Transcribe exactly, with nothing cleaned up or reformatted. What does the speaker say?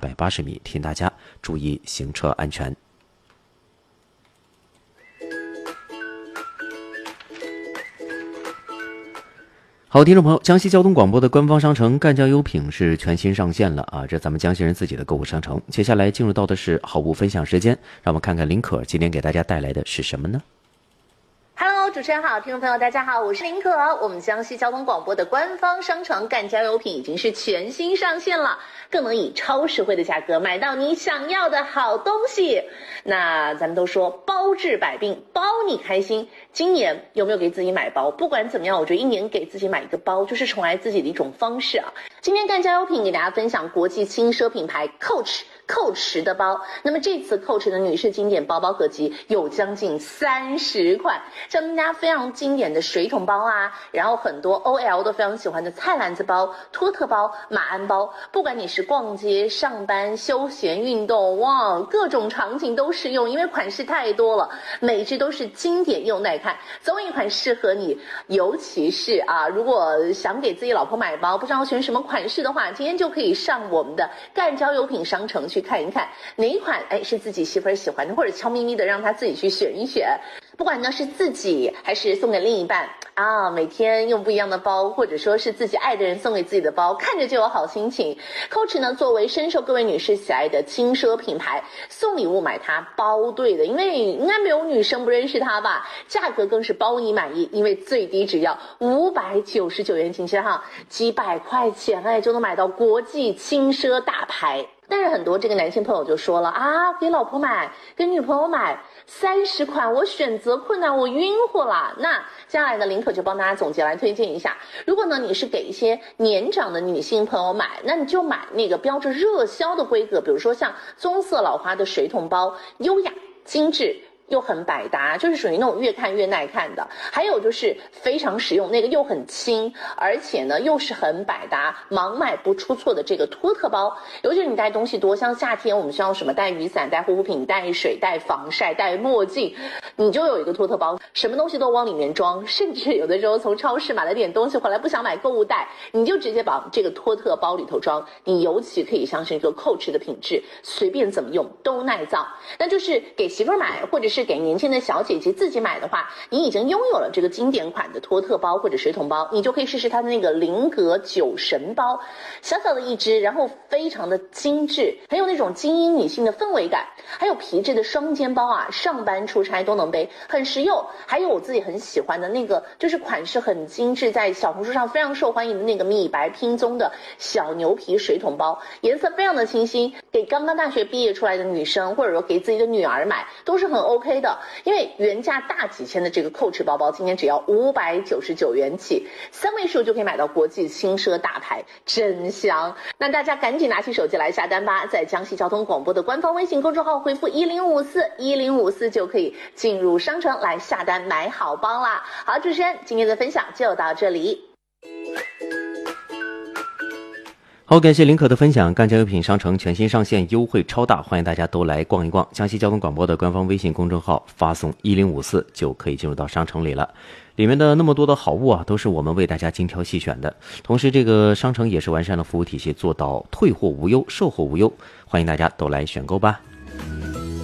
百八十米，提醒大家注意行车安全。好，听众朋友，江西交通广播的官方商城赣江优品是全新上线了啊！这咱们江西人自己的购物商城。接下来进入到的是好物分享时间，让我们看看林可今天给大家带来的是什么呢？ Hello， 主持人好，听众朋友大家好，我是林可。我们江西交通广播的官方商城赣江优品已经是全新上线了，更能以超实惠的价格买到你想要的好东西。那咱们都说包治百病，包你开心。今年有没有给自己买包？不管怎么样，我觉得一年给自己买一个包，就是宠爱自己的一种方式啊。今天赣江优品给大家分享国际轻奢品牌 Coach。 Coach 的包，那么这次 Coach 的女士经典包包合集有将近三十款，像大家非常经典的水桶包啊，然后很多 O L 都非常喜欢的菜篮子包、托特包、马鞍包，不管你是逛街、上班、休闲、运动，哇，各种场景都适用，因为款式太多了，每只都是经典又耐看，总有一款适合你。尤其是啊，如果想给自己老婆买包，不知道选什么款式的话，今天就可以上我们的赣江优品商城去看一看哪一款哎是自己媳妇儿喜欢的，或者悄咪咪的让她自己去选一选。不管呢是自己还是送给另一半啊，每天用不一样的包，或者说是自己爱的人送给自己的包，看着就有好心情。Coach 呢作为深受各位女士喜爱的轻奢品牌，送礼物买它包对的，因为应该没有女生不认识它吧。价格更是包你满意，因为最低只要五百九十九元，请记哈，几百块钱哎就能买到国际轻奢大牌。但是很多这个男性朋友就说了啊，给老婆买，给女朋友买三十款，我选择困难，我晕乎了。那接下来呢，林可就帮大家总结来推荐一下。如果呢你是给一些年长的女性朋友买，那你就买那个标着热销的规格，比如说像棕色老花的水桶包，优雅精致。又很百搭，就是属于那种越看越耐看的。还有就是非常实用，那个又很轻，而且呢又是很百搭，盲买不出错的这个托特包。尤其是你带东西多，像夏天我们需要什么带雨伞、带护肤品、带水、带防晒、带墨镜，你就有一个托特包，什么东西都往里面装。甚至有的时候从超市买了点东西回来不想买购物袋，你就直接把这个托特包里头装。你尤其可以相信这个 Coach 的品质，随便怎么用都耐造。那就是给媳妇儿买，或者是是给年轻的小姐姐自己买的话，你已经拥有了这个经典款的托特包或者水桶包，你就可以试试它的那个菱格酒神包，小小的一只，然后非常的精致，很有那种精英女性的氛围感。还有皮质的双肩包啊，上班出差都能背，很实用。还有我自己很喜欢的那个，就是款式很精致，在小红书上非常受欢迎的那个米白拼棕的小牛皮水桶包，颜色非常的清新，给刚刚大学毕业出来的女生，或者说给自己的女儿买都是很 OK。的，因为原价大几千的这个 Coach 包包，今天只要五百九十九元起，三位数就可以买到国际轻奢大牌，真香！那大家赶紧拿起手机来下单吧，在江西交通广播的官方微信公众号回复一零五四一零五四就可以进入商城来下单买好包啦。好，主持人今天的分享就到这里。 好，感谢林可的分享。赣江优品商城全新上线，优惠超大，欢迎大家都来逛一逛。江西交通广播的官方微信公众号发送一零五四就可以进入到商城里了。里面的那么多的好物啊，都是我们为大家精挑细选的。同时，这个商城也是完善了服务体系，做到退货无忧、售后无忧，欢迎大家都来选购吧。